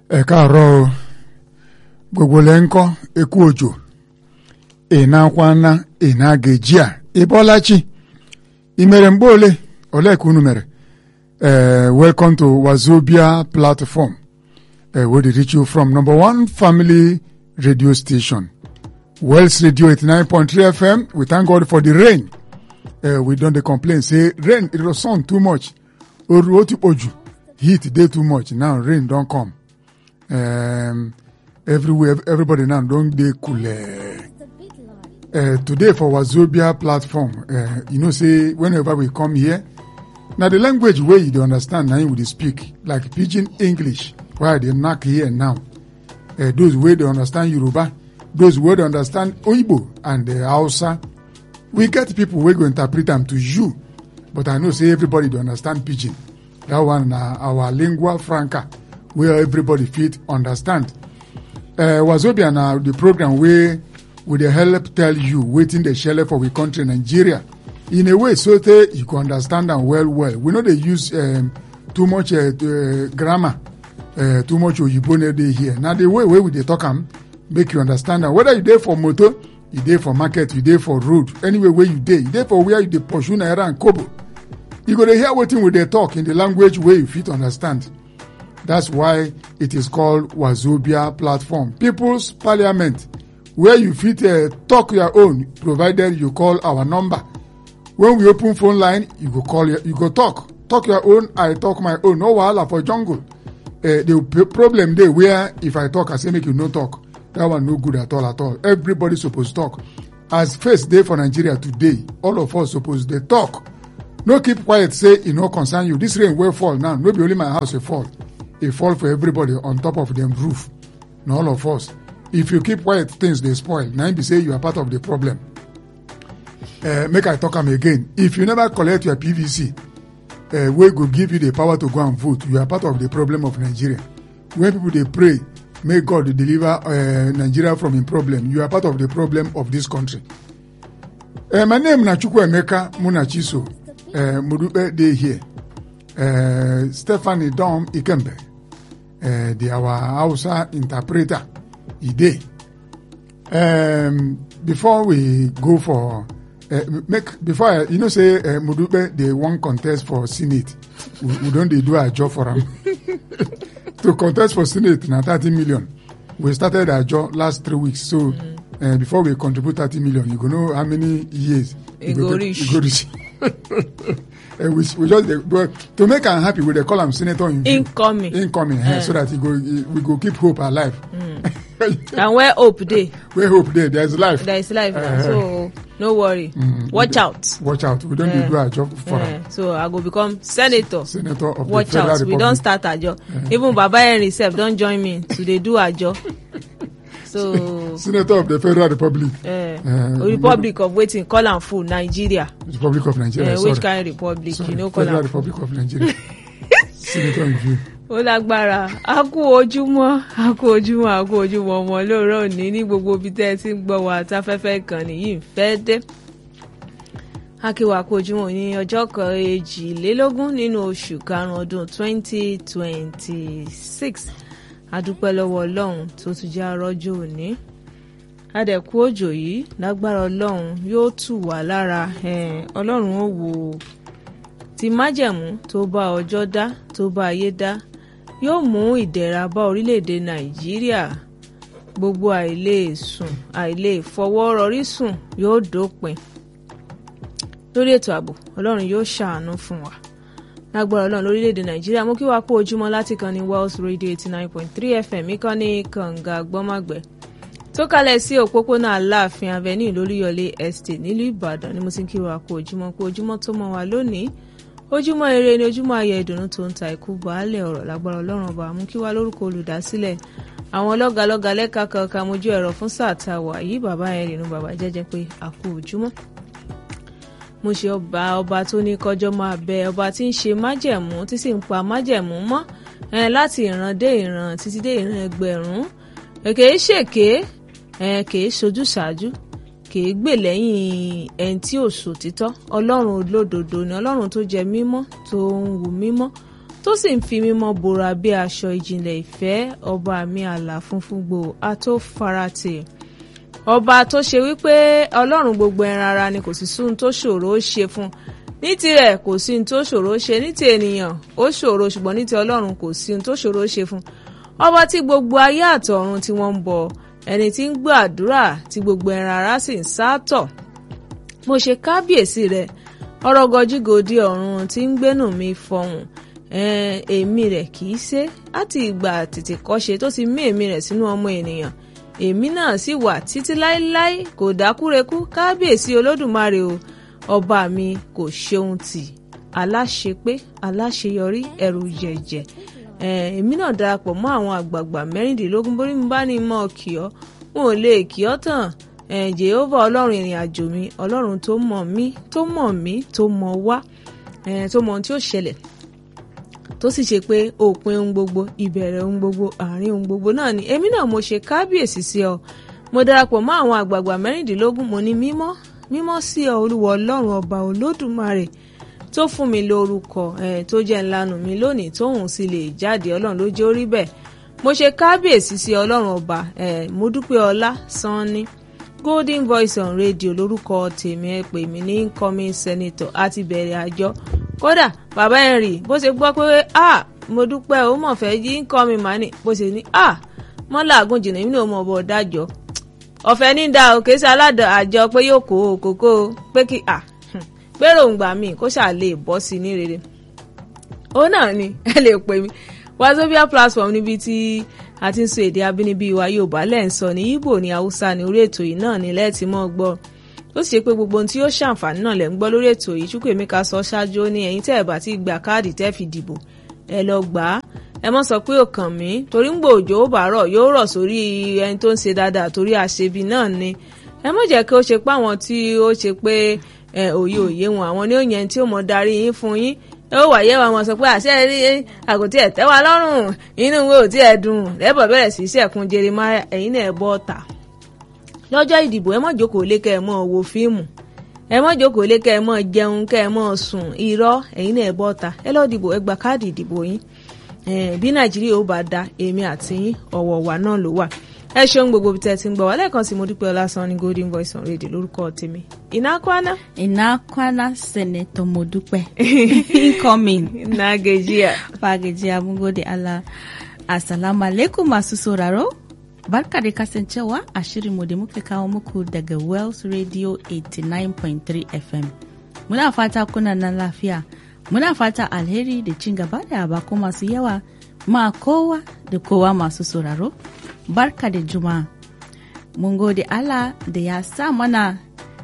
Ẹ káàárọ̀ gbogbo lẹ́ńkọ́ eku òjò ịna-akwana ịna-aga-eji a ịbọlachi imere mgbe ole ole ka unu mere welcome to Wazobia platform where they reach you from number one family radio station Wells Radio 89.3 FM. We thank God for the rain. We don't complain say rain it was sun too much oru heat dey too much now rain don't come. Everywhere, everybody now don't dey cool. Today for Wazobia platform, you know, say whenever we come here, now the language where you don't understand, now you will speak like pidgin English. Why they knock here now? Those way they understand Yoruba, those way they understand Oyibo and Hausa. We get people we go interpret them to you, but I know say everybody don't understand pidgin. That one our lingua franca. Where everybody fit understand. Wazobia now the program where with the help tell you waiting the shell for we country Nigeria in a way so that you can understand them well. We know they use too much grammar, too much Oyibo they here. Now the way we they talk them make you understand them. Whether you there for motor, you there for market, you there for road, anyway where you there for where you dey pursue naira and kobo. You go to hear what thing they talk in the language where you fit understand. That's why it is called Wazobia platform. People's Parliament, where you fit talk your own, provided you call our number. When we open phone line, you go call, you go talk your own, I talk my own. No wahala for jungle. The problem there where if I talk, I say make you no talk. That one no good at all. Everybody supposed to talk. As first day for Nigeria today, all of us supposed to talk. No keep quiet, say it no concern you. This rain will fall now. No be only my house will fall. It fall for everybody on top of them roof. Not all of us. If you keep quiet, things they spoil. Now be say you are part of the problem. Make I talk them again. If you never collect your PVC, we go give you the power to go and vote. You are part of the problem of Nigeria. When people they pray, may God deliver Nigeria from a problem. You are part of the problem of this country. My name is Chukwuemeka Munachiso. Mudupe dey here. Stephanie Dom Ikembe, our Hausa interpreter, Ide. Before we go for you know say Mudupe they won contest for Senate. We don't they do our job for them. To contest for Senate now 30 million. We started our job last 3 weeks. So before we contribute 30 million, you go know how many years you go reach. We just to make him happy, we they call him senator incoming, so that we go keep hope alive. And where hope day? Where hope day? There's life. So no worry. Watch out. We don't do our job for him. So I go become senator of Watch the Federal out. Republic. We don't start our job. Even Baba Henry self don't join me to they do our job. So Senator of the Federal Republic. Republic of waiting, call am full Nigeria. Republic of Nigeria. Which kind of republic? Sorry. You know, call Federal am Republic of Nigeria. Senator in view. Ó lágbára a kú ojúmọ́ ọmọ lóòrọ̀ òní ní gbogbo ibi tẹ́ ẹ ti ń gbọ́ wa táfẹ́fẹ́ ìkànnì yìí ń fẹ́ dé. Akíwà kú ojúmọ́ ní ọjọ́ 22 nínú oṣù karùn-ún ọdún 2026. Adúpẹ́ lọ́wọ́ Ọlọ́run tó tún jẹ́ arọ́jọ́ òní. Adẹ̀kú òjò yìí lágbára Ọlọ́run yóò tù wá lára. Ọlọ́run ó wò ti májẹ̀mú tó bá ọjọ́ dá tó bá ayé dá yóò mú ìdẹ̀ra bá orílẹ̀-èdè Nàìjíríà. Gbogbo àìlè fọwọ́ rọrí sùn yóò dópin. Lórí ètò ààbò Ọlọ́run yóò ṣàánú fún wa. Lágbára Ọlọ́run lórílẹ̀-èdè Nàìjíríà mú kí wá kú ojúmọ́ láti kan ní Wells Radio 89.3 FM ìkànnì kànga gbọ́màgbẹ́ tó kalẹ̀ sí òpópónà Aláàfin Avenue lóríyọlé Estate nílùú Ìbàdàn ni mo ti ń kí wá kú ojúmọ́ tó mọ́ wa lónìí. Ojúmọ́ ire ni ojúmọ́ ayọ̀ ìdùnnú tó ń ta ikú baálẹ̀ ọ̀rọ̀. Lágbára Ọlọ́run ọba mú kí wá lórúkọ olùdásílẹ̀ àwọn lọ́gàlọ́gà lẹ́ka kankan mojú ẹ̀rọ fún sáà tá a wà yìí bàbá yẹn rìnnú bàbá jẹ́jẹ́ pé a kú ojúmọ́. Mo ṣe ọba tó ní kọjọ́ máa bẹ ọba tí ń ṣe májẹ̀mú tí sì ń pa májẹ̀mú mọ́ láti ìran dé ìran títí dé ìran ẹgbẹ̀rún. Kìí ṣèké kìí ṣojú ṣáájú kìí gbè lẹ́yìn ẹni tí ò sòtítọ́. Ọlọ́run olódodo ni Ọlọ́run tó jẹ mímọ́ tó ń wù mímọ́ tó sì ń fi mímọ́ bora bí aṣọ ìjìnlẹ̀ ìfẹ́, ọba mi àlà funfun gbòò atófaratì, ọba tó ṣe wípé ọlọ́run gbogbo ẹran ara ni, kò sí sóhun tó ṣòro ó ṣe fún. Ní tirẹ̀ kò sí ohun tó ṣòro ó ṣe, ní ti ènìyàn ó ṣòro, ṣùgbọ́n ní ti ọlọ́run kò sí ohun tó ṣòro ó ṣe fún. Ọba tí gbogbo ayé àtọ̀run tí wọ́n ń bọ, ẹni tí ń gbọ́ àdúrà tí gbogbo ẹran ara sì ń sátọ̀. Mo ṣe kábíyèsí rẹ̀, ọ̀rọ̀ gọjígòdì ọ̀run tí ń gbénú mi fọhùn. Èmi rẹ̀ kì í ṣe láti ìgbà tètè kọ́ṣe tó ti mí èmi rẹ̀ sínú ọmọ ènìyàn. Èmi náà sì wà títí láéláé, kò dákúrekú. Kábíyèsí Olódùmarè o, ọba mi kò ṣeun tì, aláṣepé aláṣeyọrí ẹrù jẹ̀jẹ̀. Èmi náà darapọ̀ mọ́ àwọn àgbààgbà 16 bórí mi bá ní mọ́ kì ọ́, wọn ò lè kì ọ́ tán. Jèhófà ọlọ́run ìrìn àjò mi, ọlọ́run tó mọ̀ mí, tó mọ̀ wá, tó mọ̀ ohun tí ó ṣẹlẹ̀, tó sì ṣe pé òpin ohun gbogbo, ìbẹ̀rẹ̀ ohun gbogbo, àárín ohun gbogbo náà ni. Èmi náà mo ṣe kábíyèsí sí ọ. Mo darapọ̀ mọ́ àwọn àgbààgbà 16, mo ní mímọ́ mímọ́ sí ọ Olúwa ọlọ́run ọba Olódùmarè tó fún mi lórúkọ, tó jẹ́ ńlanu mi lónìí tóhùn sì lè jáde. Ọlọ́run ló jẹ́ orí bẹ́ẹ̀. Mo ṣe kábíyèsí sí ọlọ́run ọba. Mo dúpẹ́ ọlá Sanni, Golden Voice on Radio lórúkọ tèmi. Ẹ pè mí ní incoming senator àti bẹ̀rẹ̀ àjọ. Kódà bàbá Henry bó ṣe gbọ́ pé mo dúpẹ́ ó mọ̀ fẹ́ yí incoming mani, bó ṣe ní mọ́lá àgùnjìnà èmi náà mọ̀ bọ̀ dájọ́ ọ̀fẹ́ ní da òkè sí aládà àjọ pé yóò kó òkòkò pé kí gbèròǹgbà mi kó ṣáà lè bọ́ sí ní rere. Ó náà ni ẹ lè pè mí Wazobia platform níbi tí a ti ń sọ èdè abínibí wa Yorùbá lẹ́ ń sọ ní Ìgbò ní Haúsá ní orí ètò yìí náà ní lẹ́ẹ̀tì mọ́ gbọ́. Ó sì ṣe pé gbogbo ohun tí yóò ṣàǹfààní náà lẹ́ ń gbọ́ lórí ètò yìí. Chukwuemeka sọ ṣáájú ó ní ẹ̀yin tẹ́ ẹ̀ bá ti gba káàdì tẹ́ fi dìbò ẹ lọ gbà á. Ẹ mọ́ sọ pé ó kàn mí torí ń gbòòjò ó bá rọ̀ yóò rọ̀ sórí ẹni tó ń ṣe dáadáa torí àṣebi náà ni. Ẹ mọ́ jẹ́ kí ó ṣe pé àwọn tí ó ṣe pé òye wọn àwọn ní ó yẹn tí ó mọ̀ darí yín fún yín. Ẹ ó wáyé wa wọn sọ pé àṣẹ rí àgùntí ẹ̀ tẹ́ wa lọ́rùn inú ìwé ò tí ẹ̀ dùn lẹ́bọ̀ bẹ̀rẹ̀ sí ṣẹ̀kún Jeremiah ẹ̀yin náà bọ́ ọ̀tà. Lọ́jọ́ ìdìbò ẹ mọ́ jókòó lé kẹ́ ẹ mọ́ wo fíìmù, ẹ mọ́ jókòó lé kẹ́ ẹ mọ́ jẹun kẹ́ ẹ mọ́ sùn, irọ́ ẹ̀yin náà bọ́ ọ̀tà. Ẹ lọ dìbò, ẹ gba káàdì ìdìbò yín. Bí Nàìjíríà ó bá da èmi àti yín ọ̀wọ̀ wa náà ló wà. Ẹ ṣeun gbogbo bí tẹ́ ti ń gbọ́ wá. Lẹ́ẹ̀kan sí mo dúpẹ́ ọlá Sanni Golden Voice on Radio lórúkọ tèmi. Inakwana Senator Modupe incoming Nagejia Pagejia Mungode Allah. Assalamu alaikum masu sauraro. Barka da kasancewa a shirinmu da muke kawo muku daga Wells Radio 89.3 FM. Muna fata kuna nan lafiya. Muna fata alheri da cin gaba da abako masu yawa ma kowa da kowa masu sauraro. Barka da Juma'a. Mun gode Allah da ya sa mana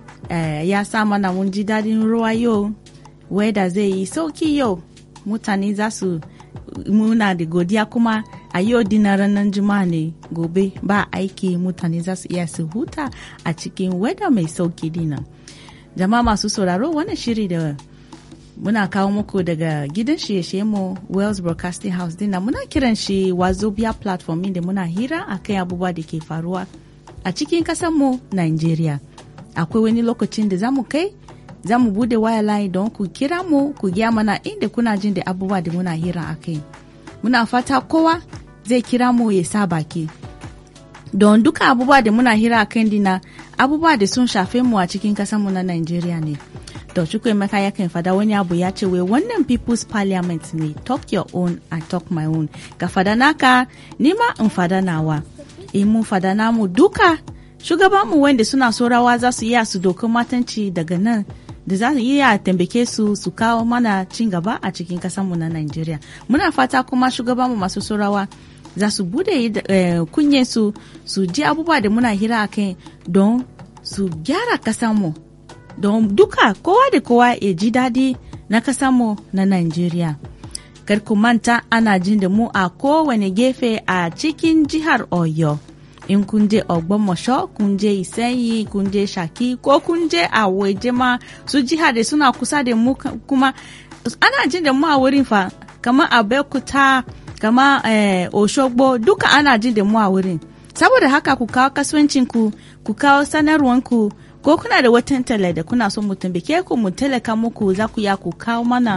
mun ji dadin ruwa yau. Weather zai yi sauki yau. Mutane za su muna da godiya kuma a yau dina ranar Juma'a ne, gobe ba aiki, mutane za su iya su huta a cikin weather mai sauki dina. Jama'a masu sauraro, wannan shiri da muna kawo muku daga gidan shirye mu Wells Broadcasting House dina, muna kiran shi Wazobia platform inda muna hira akan abubuwa da ke faruwa a cikin mu Nigeria. Akwai wani lokacin da zamu bude waya line don ku kira mu ku gaya mana inda kuna jin da abubuwa da muna hira akai. Muna fata kowa zai kira mu ya sa baki. Don duka abubuwa da muna hira akan dina abubuwa da sun shafe mu a cikin mu na Nigeria ne. To Chukwuemeka yakan fada wani abu ya ce wai wannan People's Parliament ne, talk your own, I talk my own. Ka fada naka, nima in fada nawa. Mun fada namu duka, shugabanmu wanda suna so rawa za su iya su dokin matanci daga nan, da za su iya tambake su kawo mana cin gaba a cikin kasanmu na Nigeria. Muna fata kuma shugabanmu masu so rawa za su bude kunye su ji abubuwa da muna hira akai don su gyara kasanmu. Don duka kowa da kowa ya ji daɗi na kasanmu na Nigeria. Kar ku manta ana jin da mu a kowane gefe a cikin jihar Oyo. In kun je Ogbomoso, kun je Isenyi, kun je Shaki, ko kun je a waje ma su jihar da suna kusa da mu kuma ana jin da mu a wurin fa, kama Abeokuta, kama Oshogbo, duka ana jin da mu a wurin. Saboda haka ku kawo kasuwancinku, ku kawo sanarwanku, ko kuna da watan talla da kuna son mu tambake ku mu talaka muku za ku ya ku kawo mana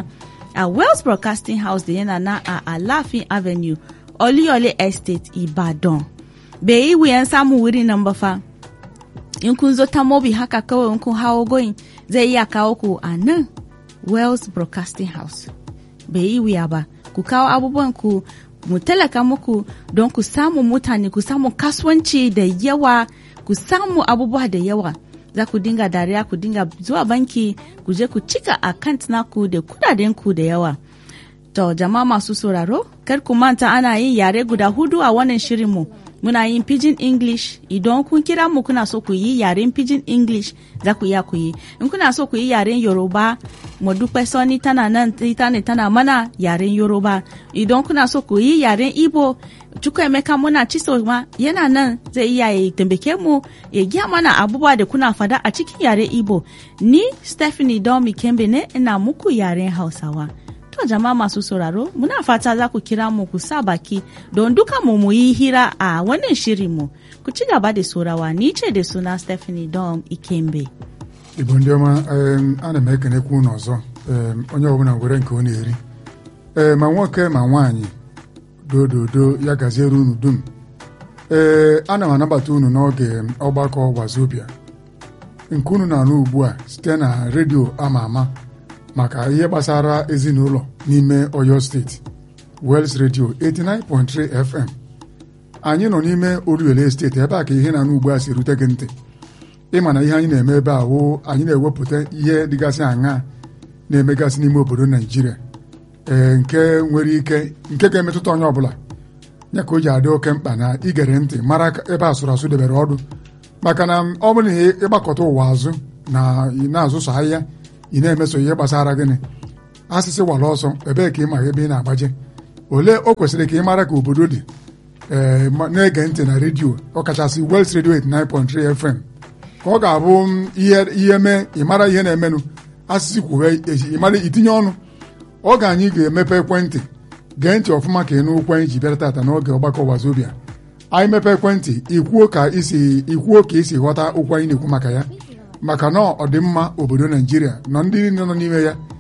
a Wells Broadcasting House da yana na a Alafin Avenue, Oluyole Estate, Ibadan. Bai yi wuyan samun wuri nan ba fa. In kun zo ta Mobi haka kawai in kun hawo going zai iya kawo ku a nan Wells Broadcasting House. Bai yi wuya ba. Ku kawo abubuwan ku mu talaka muku don ku samu mutane, ku samu kasuwanci da yawa, ku samu abubuwa da yawa. Za ku dinga dariya, ku dinga zuwa banki, ku je ku cika account naku da kudaden ku da yawa. To jama'a masu sauraro, kar ku manta ana yin yare guda 4 a wannan shirin mu. Muna yin Pidgin English. Idan kun kira mu kuna so ku yi yaren Pidgin English, za ku iya ku yi. In kuna so ku yi yaren Yoruba, Modupe Soni tana nan tana mana yaren Yoruba. Idan kuna so ku yi yaren Igbo, Chukwuemeka Muna Chiso ma yana nan zai iya ya tambake mu ya gya mana abubuwa da kuna fada a cikin yaren Igbo. Ni Stephanie Domi Kembe ne ina muku yaren Hausawa. To jama'a masu sauraro, muna fata za ku kira mu ku sa baki don duka mu yi hira a wannan shirin mu. Ku ci gaba da saurawa, ni ce da suna Stephanie Dom Ikembe. Igbo ndị ọma, ana m ekenekwu unu ọzọ, onye ọbụla nwere nke ọ na-eri. Ma nwoke ma nwaanyị, dododo ya gaziere unu dum. Ana m anabata unu n'oge ọgbakọ Wazobia. Nke unu na-anụ ugbu a site na redio ama ama maka ihe gbasara ezinụlọ n'ime Oyo steeti, Wells Radio 89.3 FM. Anyị nọ n'ime Oluyole steeti, ebe a ka ihe na-anụ ugbu a si rute gị ntị. Ịma na ihe anyị na-eme ebe a wụ anyị na-ewepụta ihe dịgasị aṅaa na-emegasị n'ime obodo Naijiria, nke nwere ike nke ga-emetụta onye ọbụla. Ya ka o ji adị oke mkpa na igere ntị mara ebe asụrụ asụ debere ọdụ, maka na ọ bụrụ na ịgbakọta ụwa azụ na na-azụsọ ahịa, ị na-emeso ihe gbasara gịnị asịsị wala ọsọ, ebee ka ị ma ebe ị na-agbaje, ole o kwesịrị ka ị mara ka obodo dị, na-ege ntị na redio, ọkachasị Wells Radio 89.3 FM, ka ọ ga-abụ ihe mee ị mara ihe na-emenụ, asịsị kwuwe ị mara itinye ọnụ. Oge anyị ga-emepe ekwentị, gee ntị ọfụma ka ị nụ okwu anyị ji bịara tata n'oge ọgbakọ Wazobia. Anyị mepe ekwentị, ikwuo ka isi ghọta okwu anyị na-ekwu maka ya, maka na ọdịmma obodo Naijiria nọ ndị nọ n'ime ya